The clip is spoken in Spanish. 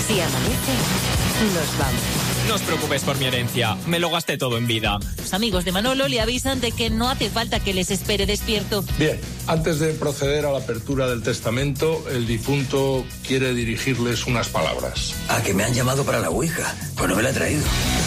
Si amanece, nos vamos. No os preocupéis por mi herencia, me lo gasté todo en vida. Los amigos de Manolo le avisan de que no hace falta que les espere despierto. Bien, antes de proceder a la apertura del testamento, el difunto quiere dirigirles unas palabras. Que me han llamado para la ouija, pues no me la he traído.